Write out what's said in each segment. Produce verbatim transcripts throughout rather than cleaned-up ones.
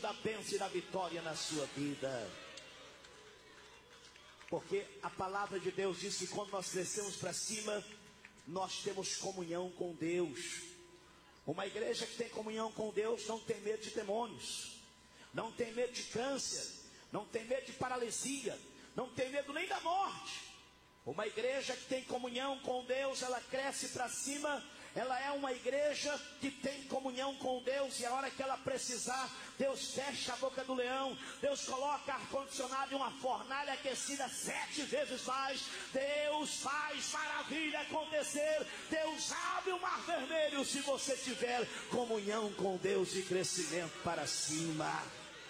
da bênção e da vitória na sua vida. Porque a palavra de Deus diz que quando nós crescemos para cima, nós temos comunhão com Deus. Uma igreja que tem comunhão com Deus não tem medo de demônios, não tem medo de câncer, não tem medo de paralisia, não tem medo nem da morte. Uma igreja que tem comunhão com Deus, ela cresce para cima. Ela é uma igreja que tem comunhão com Deus, e a hora que ela precisar, Deus fecha a boca do leão, Deus coloca ar-condicionado e uma fornalha aquecida sete vezes mais. Deus faz maravilha acontecer. Deus abre o mar vermelho se você tiver comunhão com Deus e crescimento para cima.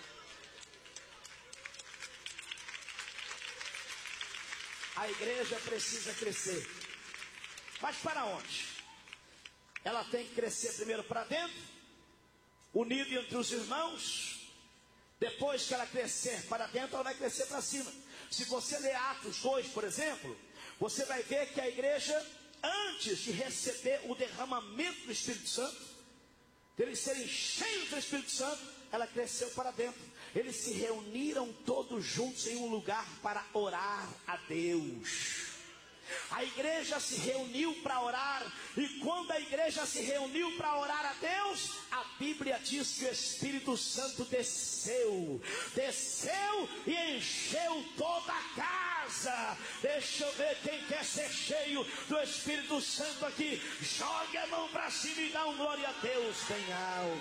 A igreja precisa crescer. Mas para onde? Ela tem que crescer primeiro para dentro, unido entre os irmãos. Depois que ela crescer para dentro, ela vai crescer para cima. Se você ler Atos dois, por exemplo, você vai ver que a igreja, antes de receber o derramamento do Espírito Santo, deles serem cheios do Espírito Santo, ela cresceu para dentro. Eles se reuniram todos juntos em um lugar para orar a Deus. A igreja se reuniu para orar, e quando a igreja se reuniu para orar a Deus, a Bíblia diz que o Espírito Santo desceu, desceu e encheu toda a casa. Deixa eu ver quem quer ser cheio do Espírito Santo aqui. Jogue a mão para cima e dá um glória a Deus bem alto.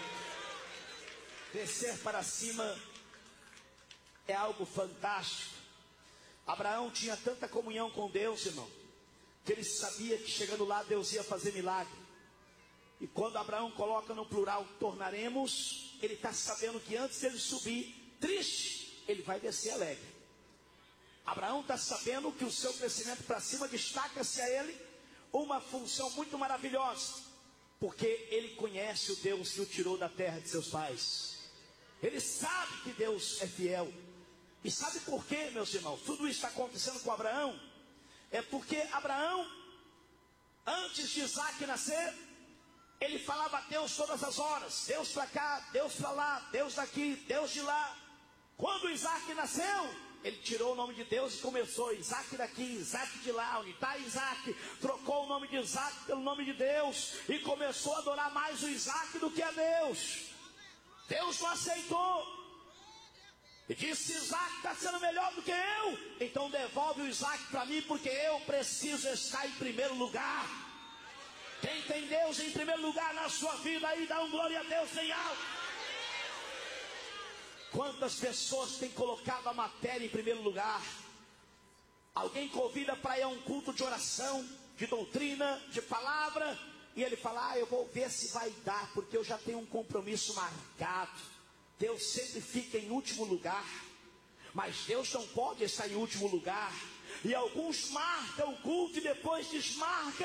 Descer para cima é algo fantástico. Abraão tinha tanta comunhão com Deus, irmão, que ele sabia que chegando lá Deus ia fazer milagre. E quando Abraão coloca no plural tornaremos, ele está sabendo que antes dele subir triste, ele vai descer alegre. Abraão está sabendo que o seu crescimento para cima destaca-se a ele uma função muito maravilhosa, porque ele conhece o Deus que o tirou da terra de seus pais. Ele sabe que Deus é fiel. E sabe por quê, meus irmãos? Tudo isso está acontecendo com Abraão. É porque Abraão, antes de Isaac nascer, ele falava a Deus todas as horas. Deus para cá, Deus para lá, Deus daqui, Deus de lá. Quando Isaac nasceu, ele tirou o nome de Deus e começou: Isaac daqui, Isaac de lá, onde está Isaac? Trocou o nome de Isaac pelo nome de Deus e começou a adorar mais o Isaac do que a Deus. Deus não aceitou. E disse: Isaac está sendo melhor do que eu, então devolve o Isaac para mim, porque eu preciso estar em primeiro lugar. Quem tem Deus em primeiro lugar na sua vida aí, dá um glória a Deus bem alto. Quantas pessoas têm colocado a matéria em primeiro lugar? Alguém convida para ir a um culto de oração, de doutrina, de palavra, e ele fala: ah, eu vou ver se vai dar, porque eu já tenho um compromisso marcado. Deus sempre fica em último lugar, mas Deus não pode estar em último lugar. E alguns marcam o culto e depois desmarcam.